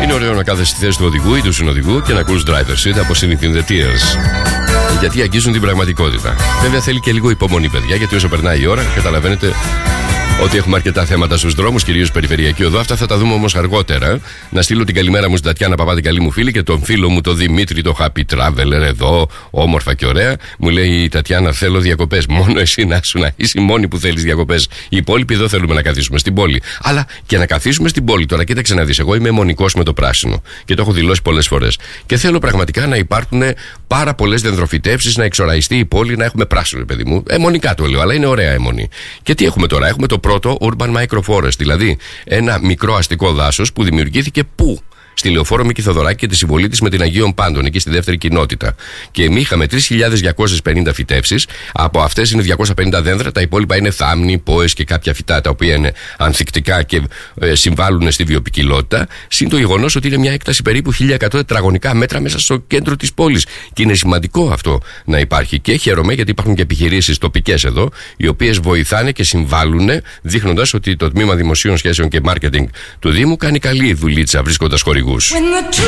Είναι ωραίο να κάθεσαι στη θέση του οδηγού ή του συνοδηγού και να ακούς driver seat από Anything the Tears. Γιατί αγγίζουν την πραγματικότητα. Βέβαια θέλει και λίγο υπομονή, παιδιά, γιατί όσο περνάει η ώρα, καταλαβαίνετε ότι έχουμε αρκετά θέματα στους δρόμους, κυρίως περιφερειακή οδό. Αυτά θα τα δούμε όμως αργότερα. Να στείλω την καλημέρα μου στην Τατιάνα Παπά, καλή μου φίλη, και τον φίλο μου τον Δημήτρη, το Happy Traveler εδώ, όμορφα και ωραία. Μου λέει η Τατιάνα: θέλω διακοπές. Μόνο εσύ να είσαι η μόνη που θέλεις διακοπές. Οι υπόλοιποι εδώ θέλουμε να καθίσουμε στην πόλη. Αλλά και να καθίσουμε στην πόλη τώρα, κοίταξε να δεις. Εγώ είμαι μονικός με το πράσινο και το έχω δηλώσει πολλές φορές. Και θέλω πραγματικά να υπάρχουν πάρα πολλές δενδροφυτεύσεις, να εξοραϊστεί η πόλη, να έχουμε πράσινο, παιδί μου. Μονικά το λέω, αλλά είναι ωραία αιμονή. Και τι έχουμε τώρα? Έχουμε το πρώτο Urban Microforest, δηλαδή ένα μικρό αστικό δάσος που δημιουργήθηκε πού? Στη Λεωφόρο Μίκη Θοδωράκη και τη συμβολή της με την Αγίων Πάντων, εκεί στη δεύτερη κοινότητα. Και εμείς είχαμε 3.250 φυτεύσεις. Από αυτές είναι 250 δέντρα, τα υπόλοιπα είναι θάμνη, πόες και κάποια φυτά τα οποία είναι ανθικτικά και συμβάλλουν στη βιοποικιλότητα. Συν το γεγονός ότι είναι μια έκταση περίπου 1.100 τετραγωνικά μέτρα μέσα στο κέντρο της πόλης. Και είναι σημαντικό αυτό να υπάρχει. Και χαίρομαι γιατί υπάρχουν και επιχειρήσεις τοπικές εδώ, οι οποίες βοηθάνε και συμβάλλουν, δείχνοντας ότι το Τμήμα Δημοσίων Σχέσεων και Μάρκετινγκ του Δήμου κάνει καλή δουλίτσα βρίσκοντας χορηγούς. When the